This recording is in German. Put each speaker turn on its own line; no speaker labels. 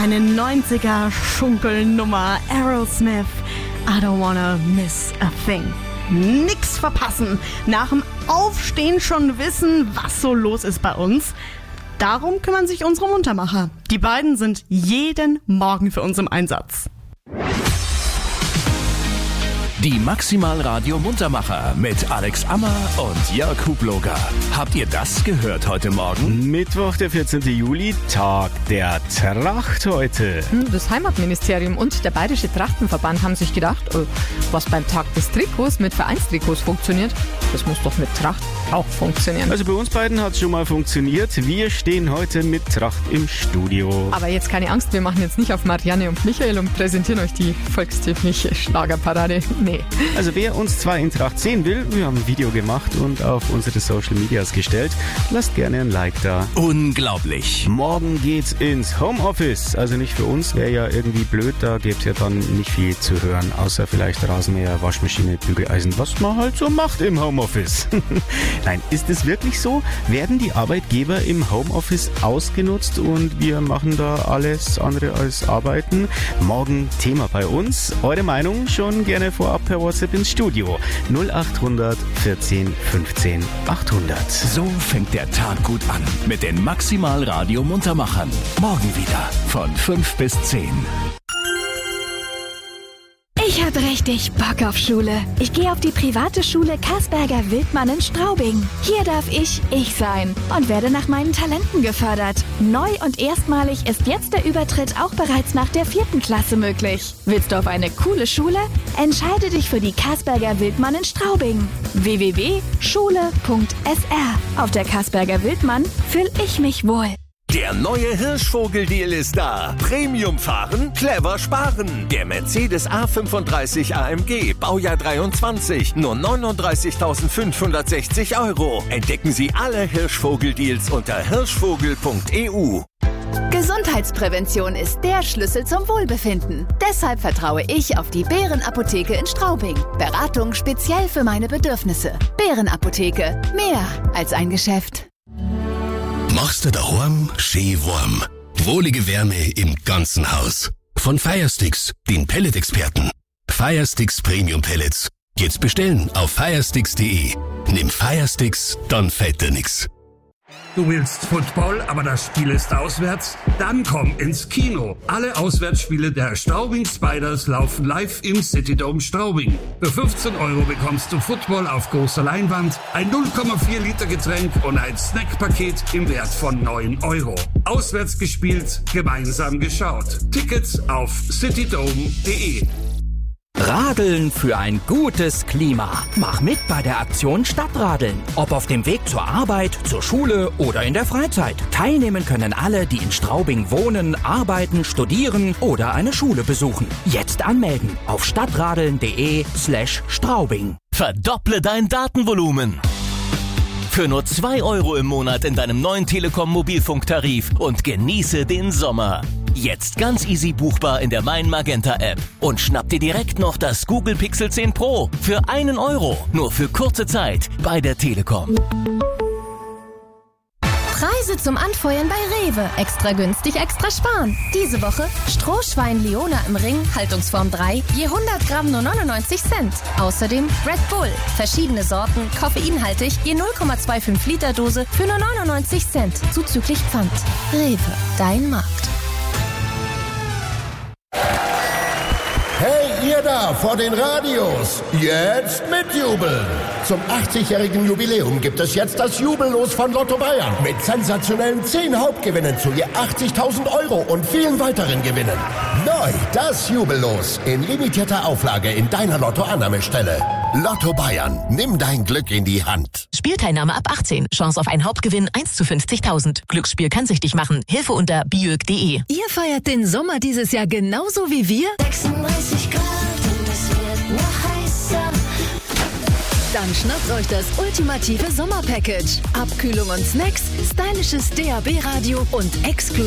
Eine 90er-Schunkelnummer. Aerosmith. I don't wanna miss a thing. Nix verpassen. Nach dem Aufstehen schon wissen, was so los ist bei uns. Darum kümmern sich unsere Muntermacher. Die beiden sind jeden Morgen für uns im Einsatz.
Die Maximal Radio Muntermacher mit Alex Ammer und Jörg Hubloger. Habt ihr das gehört heute Morgen?
Mittwoch, der 14. Juli, Tag der Tracht heute.
Das Heimatministerium und der Bayerische Trachtenverband haben sich gedacht, was beim Tag des Trikots mit Vereinstrikots funktioniert, das muss doch mit Tracht auch funktionieren.
Also bei uns beiden hat es schon mal funktioniert. Wir stehen heute mit Tracht im Studio.
Aber jetzt keine Angst, wir machen jetzt nicht auf Marianne und Michael und präsentieren euch die volkstümliche Schlagerparade. Nee.
Also wer uns zwar in Tracht sehen will, wir haben ein Video gemacht und auf unsere Social Medias gestellt. Lasst gerne ein Like da.
Unglaublich.
Morgen geht's ins Homeoffice. Also nicht für uns, wäre ja irgendwie blöd. Da gäb's ja dann nicht viel zu hören. Außer vielleicht Rasenmäher, Waschmaschine, Bügeleisen. Was man halt so macht im Homeoffice. Nein, ist es wirklich so? Werden die Arbeitgeber im Homeoffice ausgenutzt und wir machen da alles andere als arbeiten? Morgen Thema bei uns. Eure Meinung schon gerne vorab per WhatsApp ins Studio. 0800 14 15 800.
So fängt der Tag gut an mit den Maximal Radio Muntermachern. Morgen wieder von 5 bis 10.
Ich habe richtig Bock auf Schule. Ich gehe auf die private Schule Kasperger Wildmann in Straubing. Hier darf ich sein und werde nach meinen Talenten gefördert. Neu und erstmalig ist jetzt der Übertritt auch bereits nach der 4. Klasse möglich. Willst du auf eine coole Schule? Entscheide dich für die Kasperger Wildmann in Straubing. www.schule.sr. Auf der Kasperger Wildmann fühle ich mich wohl.
Der neue Hirschvogel-Deal ist da. Premium fahren, clever sparen. Der Mercedes A35 AMG, Baujahr 23, nur 39.560 €. Entdecken Sie alle Hirschvogel-Deals unter hirschvogel.eu.
Gesundheitsprävention ist der Schlüssel zum Wohlbefinden. Deshalb vertraue ich auf die Bärenapotheke in Straubing. Beratung speziell für meine Bedürfnisse. Bärenapotheke, mehr als ein Geschäft.
Machst du daheim schön warm. Wohlige Wärme im ganzen Haus. Von Firesticks, den Pellet-Experten. Firesticks Premium Pellets. Jetzt bestellen auf firesticks.de. Nimm Firesticks, dann fällt dir nix.
Du willst Football, aber das Spiel ist auswärts? Dann komm ins Kino. Alle Auswärtsspiele der Straubing Spiders laufen live im Citydome Straubing. Für 15 € bekommst du Football auf großer Leinwand, ein 0,4 Liter Getränk und ein Snackpaket im Wert von 9 €. Auswärts gespielt, gemeinsam geschaut. Tickets auf citydome.de.
Radeln für ein gutes Klima. Mach mit bei der Aktion Stadtradeln. Ob auf dem Weg zur Arbeit, zur Schule oder in der Freizeit. Teilnehmen können alle, die in Straubing wohnen, arbeiten, studieren oder eine Schule besuchen. Jetzt anmelden auf stadtradeln.de/Straubing.
Verdopple dein Datenvolumen. Für nur 2 € im Monat in deinem neuen Telekom Mobilfunktarif und genieße den Sommer. Jetzt ganz easy buchbar in der Mein Magenta App. Und schnapp dir direkt noch das Google Pixel 10 Pro für 1 €. Nur für kurze Zeit bei der Telekom.
Preise zum Anfeuern bei Rewe. Extra günstig, extra sparen. Diese Woche Strohschwein Leona im Ring, Haltungsform 3, je 100 Gramm nur 99 Cent. Außerdem Red Bull, verschiedene Sorten, koffeinhaltig, je 0,25 Liter Dose für nur 99 Cent, zuzüglich Pfand. Rewe, dein Markt.
Hey, ihr da vor den Radios, jetzt mitjubeln! Zum 80-jährigen Jubiläum gibt es jetzt das Jubellos von Lotto Bayern mit sensationellen 10 Hauptgewinnen zu je 80.000 € und vielen weiteren Gewinnen. Neu das Jubellos in limitierter Auflage in deiner Lotto-Annahmestelle. Lotto Bayern, nimm dein Glück in die Hand.
Spielteilnahme ab 18. Chance auf einen Hauptgewinn 1 zu 50.000. Glücksspiel kann süchtig machen. Hilfe unter biög.de.
Ihr feiert den Sommer dieses Jahr genauso wie wir?
36 Grad und es wird noch heißer.
Dann schnappt euch das ultimative Sommerpackage. Abkühlung und Snacks, stylisches DAB-Radio und exklusiv